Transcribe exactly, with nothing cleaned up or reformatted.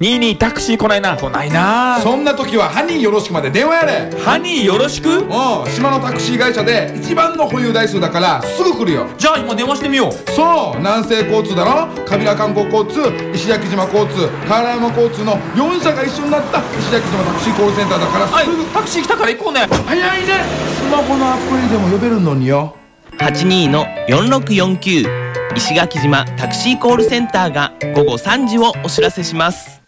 にいにタクシー来ないな。来ないな。 そんな時はハニーよろしくまで電話やれ。 ハニーよろしく。 うん、島のタクシー会社で一番の保有台数だからすぐ来るよ。 じゃあ今電話してみよう。 そう、南西交通だろ、カビラ観光交通、石垣島交通、河原山交通のよん社が一緒になった石垣島タクシーコールセンターだからはいすぐ。 タクシー来たから行こうね。 早いね。スマホのアプリでも呼べるのによ。 はちにーのよんろくよんきゅう石垣島タクシーコールセンターがごごさんじをお知らせします。